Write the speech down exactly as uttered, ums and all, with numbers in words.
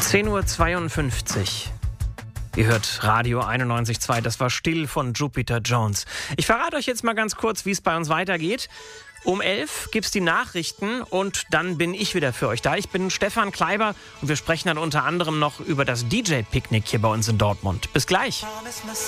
zehn Uhr zweiundfünfzig. Ihr hört Radio einundneunzig Komma zwei, das war Still von Jupiter Jones. Ich verrate euch jetzt mal ganz kurz, wie es bei uns weitergeht. Um elf gibt's die Nachrichten und dann bin ich wieder für euch da. Ich bin Stefan Kleiber und wir sprechen dann unter anderem noch über das D J-Picknick hier bei uns in Dortmund. Bis gleich.